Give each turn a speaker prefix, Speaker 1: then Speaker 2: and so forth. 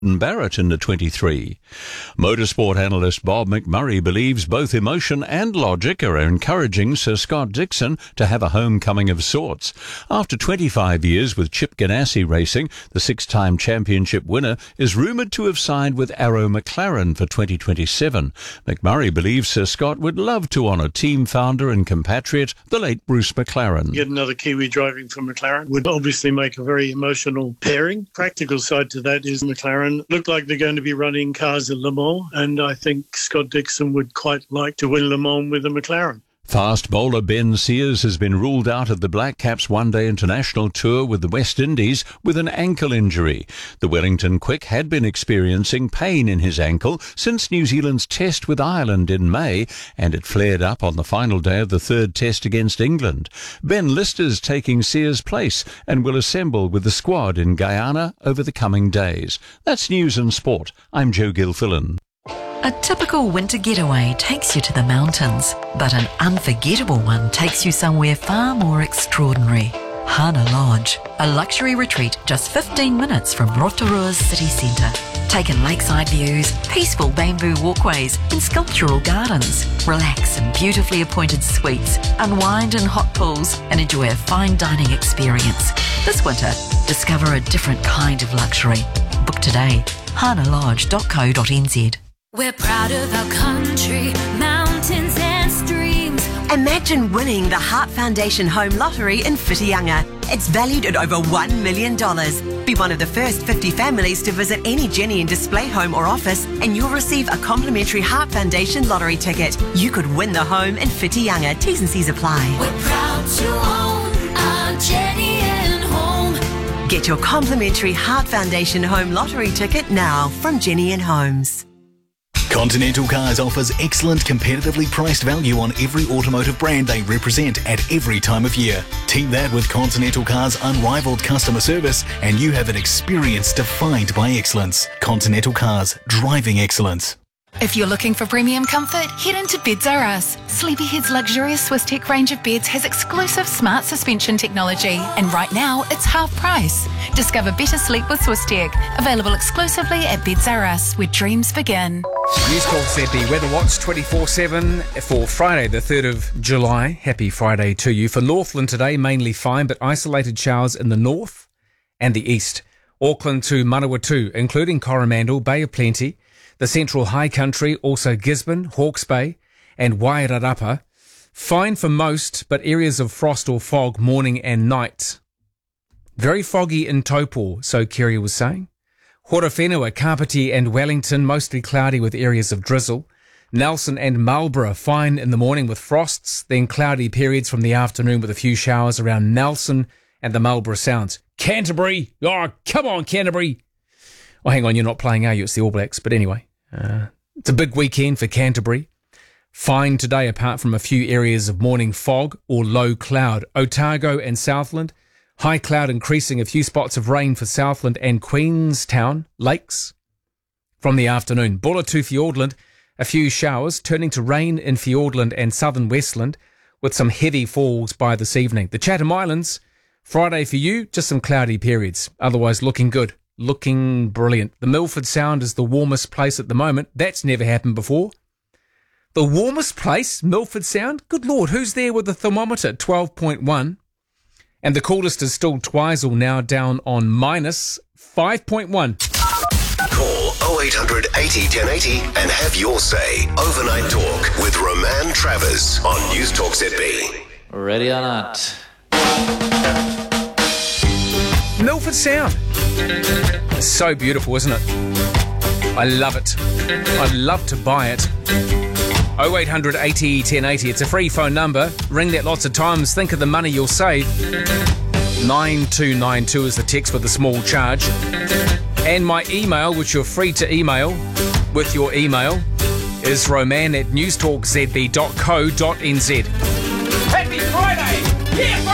Speaker 1: Barrett in the 23. Motorsport analyst Bob McMurray believes both emotion and logic are encouraging Sir Scott Dixon to have a homecoming of sorts. After 25 years with Chip Ganassi Racing, the six-time championship winner is rumoured to have signed with Arrow McLaren for 2027. McMurray believes Sir Scott would love to honour team founder and compatriot, the late Bruce McLaren.
Speaker 2: Get another Kiwi driving for McLaren would obviously make a very emotional pairing. Practical side to that is McLaren look like they're going to be running cars at Le Mans, and I think Scott Dixon would quite like to win Le Mans with a McLaren.
Speaker 1: Fast bowler Ben Sears has been ruled out of the Black Caps one-day international tour with the West Indies with an ankle injury. The Wellington Quick had been experiencing pain in his ankle since New Zealand's test with Ireland in May, and it flared up on the final day of the third test against England. Ben Lister's taking Sears' place and will assemble with the squad in Guyana over the coming days. That's News and Sport. I'm Joe Gilfillan.
Speaker 3: A typical winter getaway takes you to the mountains, but an unforgettable one takes you somewhere far more extraordinary. Hana Lodge, a luxury retreat just 15 minutes from Rotorua's city centre. Take in lakeside views, peaceful bamboo walkways and sculptural gardens. Relax in beautifully appointed suites, unwind in hot pools and enjoy a fine dining experience. This winter, discover a different kind of luxury. Book today, hanalodge.co.nz.
Speaker 4: We're proud of our country, mountains and streams.
Speaker 5: Imagine winning the Heart Foundation Home Lottery in Whitianga. It's valued at over $1 million. Be one of the first 50 families to visit any Jenny and Display home or office, and you'll receive a complimentary Heart Foundation lottery ticket. You could win the home in Whitianga. T's and C's apply.
Speaker 4: We're proud to own our Jenny and Home.
Speaker 5: Get your complimentary Heart Foundation Home Lottery ticket now from Jenny and Homes.
Speaker 6: Continental Cars offers excellent competitively priced value on every automotive brand they represent at every time of year. Team that with Continental Cars' unrivaled customer service and you have an experience defined by excellence. Continental Cars, driving excellence.
Speaker 7: If you're looking for premium comfort, head into Beds R Us. Sleepyhead's luxurious Swiss Tech range of beds has exclusive smart suspension technology, and right now it's half price. Discover better sleep with Swiss Tech. Available exclusively at Beds R Us, where dreams begin.
Speaker 8: News Talk ZB Weather Watch 24/7 for Friday the 3rd of July. Happy Friday to you. For Northland today, mainly fine, but isolated showers in the north and the east. Auckland to Manawatu, including Coromandel, Bay of Plenty. The central high country, also Gisborne, Hawke's Bay and Wairarapa. Fine for most, but areas of frost or fog morning and night. Very foggy in Taupo, so Kerry was saying. Horowhenua, Kapiti and Wellington, mostly cloudy with areas of drizzle. Nelson and Marlborough, fine in the morning with frosts, then cloudy periods from the afternoon with a few showers around Nelson and the Marlborough Sounds. Canterbury! Oh, come on, Canterbury! Oh, hang on, you're not playing, are you? It's the All Blacks. But anyway, it's a big weekend for Canterbury. Fine today, apart from a few areas of morning fog or low cloud. Otago and Southland. High cloud increasing, a few spots of rain for Southland and Queenstown Lakes. From the afternoon, Bulla to Fiordland, a few showers, turning to rain in Fiordland and southern Westland, with some heavy falls by this evening. The Chatham Islands, Friday for you, just some cloudy periods. Otherwise looking good. Looking brilliant. The Milford Sound is the warmest place at the moment. That's never happened before. The warmest place, Milford Sound? Good Lord, who's there with the thermometer? 12.1. And the coolest is still Twizel, now down on minus 5.1.
Speaker 9: Call 0800 80 1080 and have your say. Overnight Talk with Roman Travers on News Talk ZB.
Speaker 10: Ready or not?
Speaker 8: Milford Sound. It's so beautiful, isn't it? I love it. I'd love to buy it. 0800 80 1080. It's a free phone number. Ring that lots of times. Think of the money you'll save. 9292 is the text with a small charge. And my email, which you're free to email with your email, is roman@newstalkzb.co.nz.